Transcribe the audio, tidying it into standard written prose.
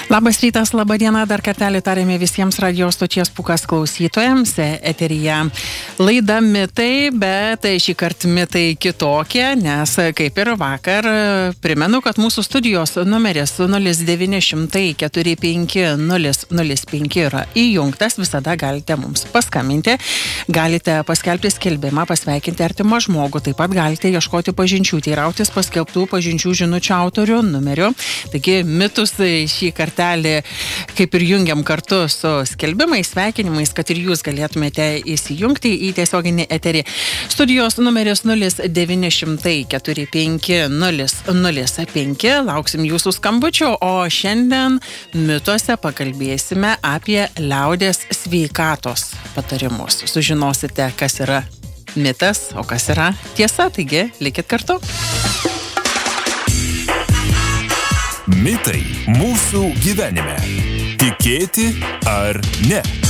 Labas rytas, laba diena, dar kartelį tarėme visiems radio stoties Pūkas klausytojams. Eteryje laida mitai, bet šį kartą mitai kitokie, nes kaip ir vakar primenu, kad mūsų studijos numeris 0900-45-005 yra įjungtas, visada galite mums paskambinti, galite paskelbti skelbimą, pasveikinti artimą žmogų, taip pat galite ieškoti pažinčių, teirautis paskelbtų pažinčių žinučių autorių numeriu. Taigi mitus šį kartą kaip ir jungiam kartu su skelbimais, sveikinimais, kad ir jūs galėtumėte įsijungti į tiesioginį eterį. Studijos numeris 0900-45-005. Lauksim jūsų skambučio, o šiandien mituose pakalbėsime apie liaudies sveikatos patarimus. Sužinosite, kas yra mitas, o kas yra tiesa, taigi likit kartu. Mitai mūsų gyvenime. Tikėti ar ne?